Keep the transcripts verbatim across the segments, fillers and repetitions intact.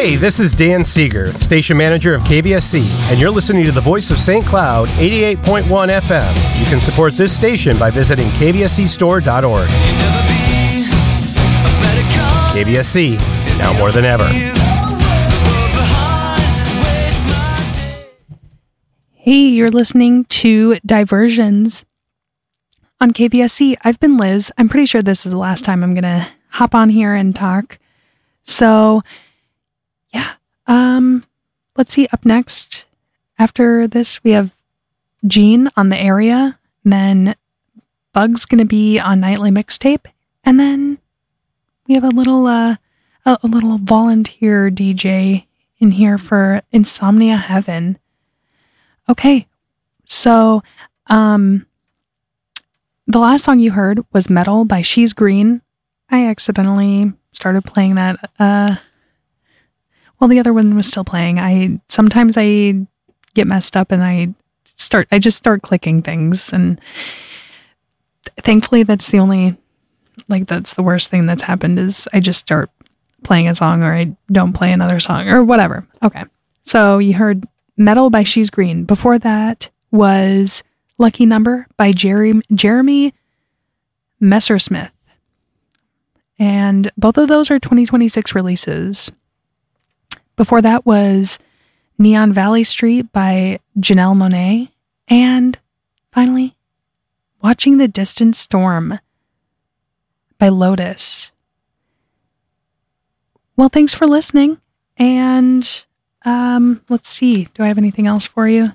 Hey, this is Dan Seeger, station manager of K V S C, and you're listening to the voice of Saint Cloud, eighty-eight point one F M. You can support this station by visiting k v s c store dot org. K V S C, now more than ever. Hey, you're listening to Diversions on K V S C. I've been Liz. I'm pretty sure this is the last time I'm going to hop on here and talk. So, yeah. Um, let's see. Up next, after this, we have Gene on The Area. And then Bug's going to be on Nightly Mixtape. And then we have a little, uh, a, a little volunteer D J in here for Insomnia Heaven. Okay, so um, the last song you heard was Metal by She's Green. I accidentally started playing that. Uh, well, the other one was still playing. I sometimes I get messed up and I start. I just start clicking things, and thankfully, that's the only like that's the worst thing that's happened is I just start playing a song or I don't play another song or whatever. Okay, so you heard Metal by She's Green. Before that was Lucky Number by Jerry, Jeremy Messersmith. And both of those are twenty twenty-six releases. Before that was Neon Valley Street by Janelle Monáe. And finally, Watching the Distant Storm by Lotus. Well, thanks for listening. And Um, let's see. Do I have anything else for you?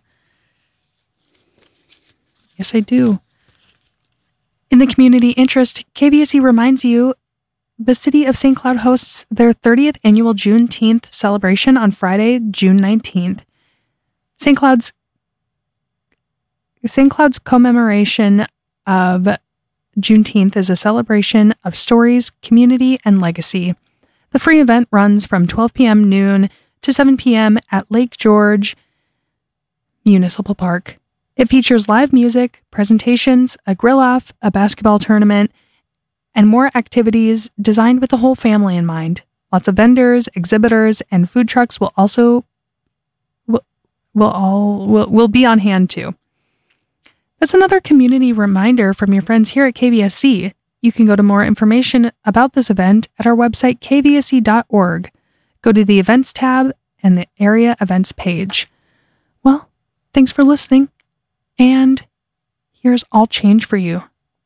Yes, I do. In the community interest, K V S C reminds you the city of Saint Cloud hosts their thirtieth annual Juneteenth celebration on Friday, June nineteenth. Saint Cloud's Saint Cloud's commemoration of Juneteenth is a celebration of stories, community, and legacy. The free event runs from twelve p.m. noon to seven p.m. at Lake George Municipal Park. It features live music, presentations, a grill-off, a basketball tournament, and more activities designed with the whole family in mind. Lots of vendors, exhibitors, and food trucks will also will, will all will, will be on hand too. That's another community reminder from your friends here at K V S C. You can go to more information about this event at our website k v s c dot org. Go to the events tab and the area events page. Well, thanks for listening. And here's All Change for You